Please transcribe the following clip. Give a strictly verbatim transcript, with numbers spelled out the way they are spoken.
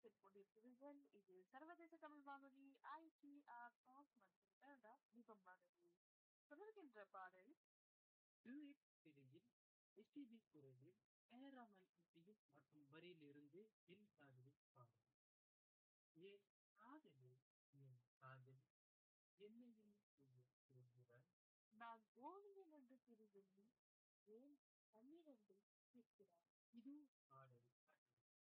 கேட்டுக்கொண்டிருக்கிறீர்கள். இது சர்வதேச தமிழ் வானொலி ஐடிஆர் டாக் மற்றும் கனடா தீபம் வானொலி. தொடர்கின்ற பாடல் டூயிட் திரையில் எஸ்பிபி குரலில் ஏராமல் இசையில் மற்றும் வரியிலிருந்து என் காதலில் பாடல். ஏன் காதலே என் காதல் என்னையும் செய்ய சொல்கிறாய். நான் ஓவியன் என்று தெரிவித்து ஏன் பன்னிரண்டு கேட்கிறார். இது பாடல்